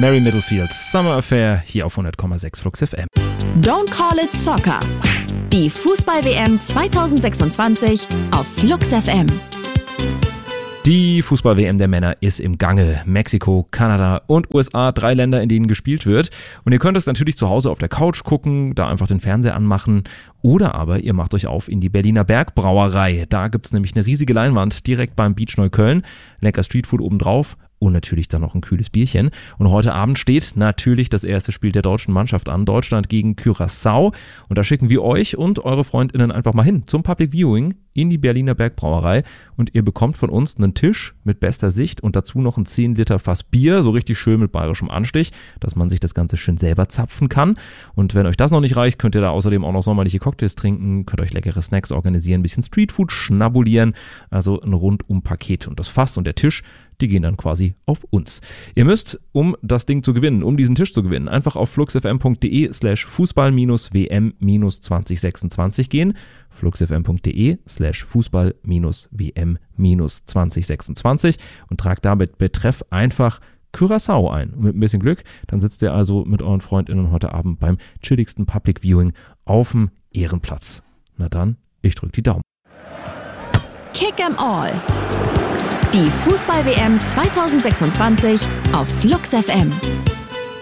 Mary Middlefield, Summer Affair, hier auf 100,6 Flux FM. Don't Call It Soccer. Die Fußball-WM 2026 auf Flux FM. Die Fußball-WM der Männer ist im Gange. Mexiko, Kanada und USA, 3 Länder, in denen gespielt wird. Und ihr könnt es natürlich zu Hause auf der Couch gucken, da einfach den Fernseher anmachen. Oder aber ihr macht euch auf in die Berliner Bergbrauerei. Da gibt's nämlich eine riesige Leinwand direkt beim Beach Neukölln. Lecker Streetfood obendrauf. Und natürlich dann noch ein kühles Bierchen. Und heute Abend steht natürlich das erste Spiel der deutschen Mannschaft an. Deutschland gegen Curaçao. Und da schicken wir euch und eure FreundInnen einfach mal hin zum Public Viewing in die Berliner Bergbrauerei. Und ihr bekommt von uns einen Tisch mit bester Sicht und dazu noch ein 10 Liter Fass Bier, so richtig schön mit bayerischem Anstich, dass man sich das Ganze schön selber zapfen kann. Und wenn euch das noch nicht reicht, könnt ihr da außerdem auch noch sommerliche Cocktails trinken, könnt euch leckere Snacks organisieren, ein bisschen Streetfood schnabulieren. Also ein Rundum-Paket. Und das Fass und der Tisch, die gehen dann quasi auf uns. Ihr müsst, um das Ding zu gewinnen, um diesen Tisch zu gewinnen, einfach auf fluxfm.de/Fußball-WM-2026 gehen. fluxfm.de/Fußball-WM-2026 und tragt damit Betreff einfach Curaçao ein. Und mit ein bisschen Glück, dann sitzt ihr also mit euren FreundInnen heute Abend beim chilligsten Public Viewing auf dem Ehrenplatz. Na dann, ich drück die Daumen. Kick 'em All. Die Fußball-WM 2026 auf Flux FM.